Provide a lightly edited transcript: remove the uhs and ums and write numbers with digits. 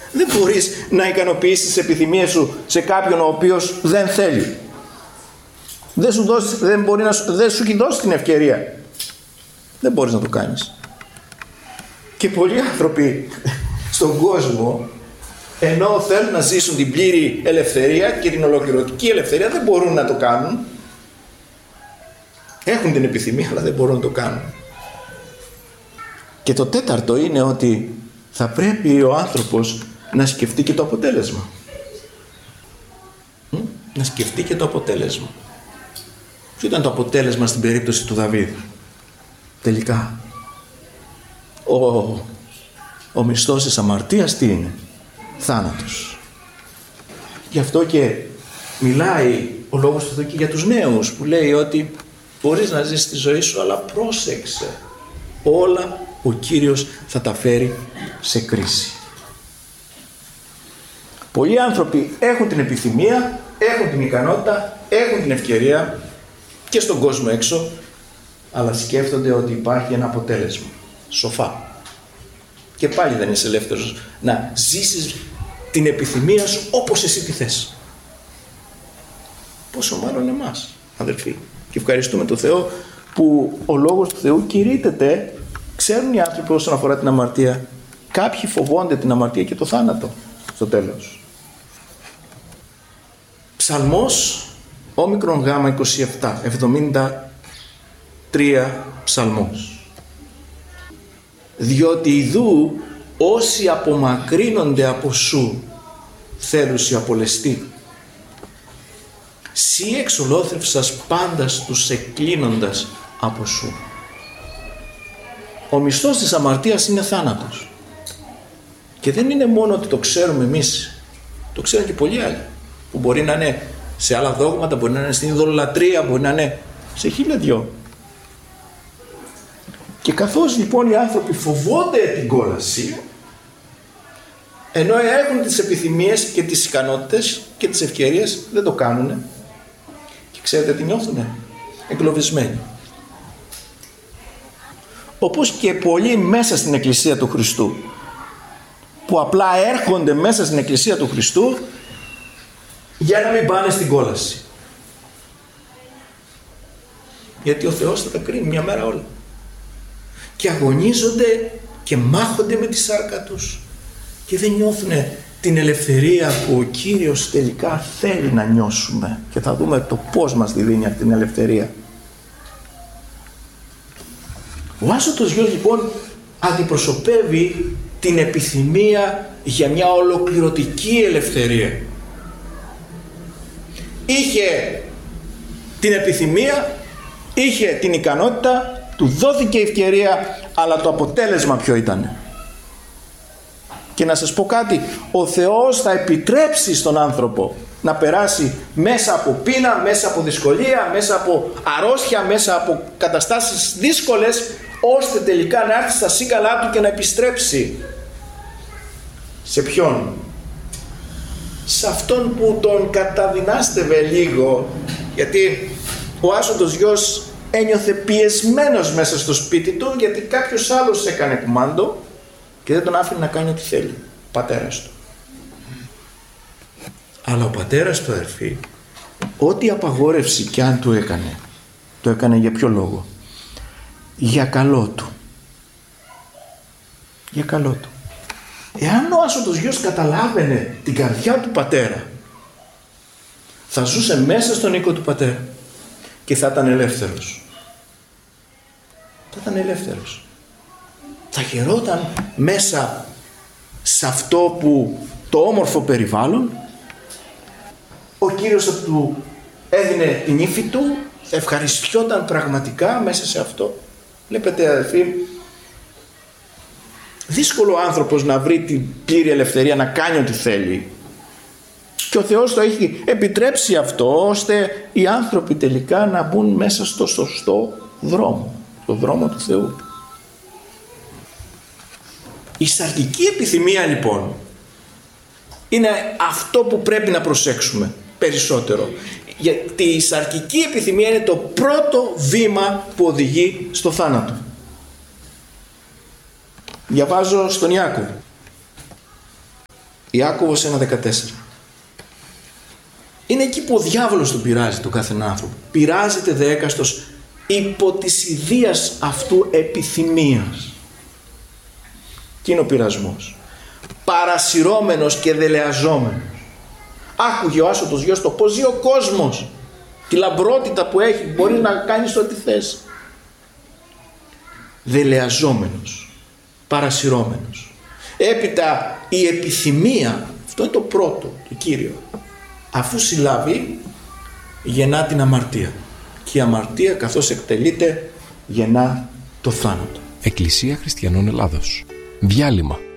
Δεν μπορείς να ικανοποιήσεις τις επιθυμίες σου σε κάποιον ο οποίος δεν θέλει. Δεν σου έχει δώσει την ευκαιρία. Δεν μπορείς να το κάνεις. Και πολλοί άνθρωποι στον κόσμο, ενώ θέλουν να ζήσουν την πλήρη ελευθερία και την ολοκληρωτική ελευθερία, δεν μπορούν να το κάνουν. Έχουν την επιθυμία, αλλά δεν μπορούν να το κάνουν. Και το τέταρτο είναι ότι θα πρέπει ο άνθρωπος να σκεφτεί και το αποτέλεσμα. Να σκεφτεί και το αποτέλεσμα. Ποιο ήταν το αποτέλεσμα στην περίπτωση του Δαβίδ? Τελικά ο μισθός της αμαρτίας τι είναι? Θάνατος. Γι' αυτό και μιλάει ο Λόγος του Θεού και για τους νέους, που λέει ότι μπορείς να ζήσεις τη ζωή σου, αλλά πρόσεξε, όλα ο Κύριος θα τα φέρει σε κρίση. Πολλοί άνθρωποι έχουν την επιθυμία, έχουν την ικανότητα, έχουν την ευκαιρία και στον κόσμο έξω, αλλά σκέφτονται ότι υπάρχει ένα αποτέλεσμα. Σοφά. Και πάλι δεν είσαι ελεύθερος να ζήσεις την επιθυμία σου όπως εσύ τη θες. Πόσο μάλλον εμάς, αδελφοί. Και ευχαριστούμε τον Θεό που ο Λόγος του Θεού κηρύττεται. Ξέρουν οι άνθρωποι όσον αφορά την αμαρτία. Κάποιοι φοβόνται την αμαρτία και το θάνατο στο τέλος. Ψαλμός όμικρον γάμα 27, 73 ψαλμός. Διότι ιδού όσοι απομακρύνονται από σου θέλουσι απολεστεί. Σύ εξολόθρευσας πάντας τους εκκλίνοντας από σου. Ο μισθός της αμαρτίας είναι θάνατος. Και δεν είναι μόνο ότι το ξέρουμε εμείς, το ξέρουν και πολλοί άλλοι, που μπορεί να είναι σε άλλα δόγματα, μπορεί να είναι στην ειδωλολατρία, μπορεί να είναι σε χίλια δυο. Και καθώς λοιπόν οι άνθρωποι φοβόνται την κόλαση, ενώ έχουν τις επιθυμίες και τις ικανότητες και τις ευκαιρίες, δεν το κάνουνε. Και ξέρετε τι νιώθουνε? Εγκλωβισμένοι. Όπως και πολλοί μέσα στην Εκκλησία του Χριστού, που απλά έρχονται μέσα στην Εκκλησία του Χριστού για να μην πάνε στην κόλαση. Γιατί ο Θεός θα τα κρίνει μια μέρα όλα. Και αγωνίζονται και μάχονται με τη σάρκα τους και δεν νιώθουν την ελευθερία που ο Κύριος τελικά θέλει να νιώσουμε, και θα δούμε το πώς μας τη δίνει αυτή την ελευθερία. Ο άσωτος γιος λοιπόν αντιπροσωπεύει την επιθυμία για μια ολοκληρωτική ελευθερία. Είχε την επιθυμία, είχε την ικανότητα, του δόθηκε η ευκαιρία, αλλά το αποτέλεσμα ποιο ήταν? Και να σας πω κάτι, ο Θεός θα επιτρέψει στον άνθρωπο να περάσει μέσα από πείνα, μέσα από δυσκολία, μέσα από αρρώστια, μέσα από καταστάσεις δύσκολες, ώστε τελικά να έρθει στα σύγκαλά του και να επιστρέψει. Σε ποιον? Σε αυτόν που τον καταδυνάστευε λίγο, γιατί ο άσωτος γιος ένιωθε πιεσμένος μέσα στο σπίτι του, γιατί κάποιος άλλος έκανε κουμάντο και δεν τον άφηνε να κάνει ό,τι θέλει. Ο πατέρας του. Αλλά ο πατέρας του, αδερφοί, ό,τι απαγόρευση κι αν του έκανε, το έκανε για ποιο λόγο? Για καλό του. Για καλό του. Εάν ο άσωτος γιος καταλάβαινε την καρδιά του πατέρα, θα ζούσε μέσα στον οίκο του πατέρα και θα ήταν ελεύθερος. Θα ήταν ελεύθερος. Θα χαιρόταν μέσα σε αυτό που το όμορφο περιβάλλον. Ο Κύριος θα του έδινε την ύφη του, θα ευχαριστιόταν πραγματικά μέσα σε αυτό. Βλέπετε, αδελφοί, δύσκολο ο άνθρωπος να βρει την πλήρη ελευθερία να κάνει ό,τι θέλει. Και ο Θεός το έχει επιτρέψει αυτό, ώστε οι άνθρωποι τελικά να μπουν μέσα στο σωστό δρόμο, το δρόμο του Θεού. Η σαρκική επιθυμία λοιπόν είναι αυτό που πρέπει να προσέξουμε περισσότερο. Γιατί η σαρκική επιθυμία είναι το πρώτο βήμα που οδηγεί στο θάνατο. Διαβάζω στον Ιάκωβο. Ιάκωβος 1:14. Είναι εκεί που ο διάβολος τον πειράζει τον κάθε άνθρωπο. Πειράζεται δε έκαστος υπό της ιδίας αυτού επιθυμίας. Τι είναι ο πειρασμός? Παρασυρώμενος και δελεαζόμενος. Άκουγε ο άσωτος γιος το πως ζει ο κόσμος, τη λαμπρότητα που έχει, μπορεί να κάνεις ό,τι θες. Δελεαζόμενος, παρασυρώμενος. Έπειτα η επιθυμία, αυτό είναι το πρώτο, το κύριο. Αφού συλλάβει, γεννά την αμαρτία. Και η αμαρτία, καθώς εκτελείται, γεννά το θάνατο. Εκκλησία Χριστιανών Ελλάδος. Διάλειμμα.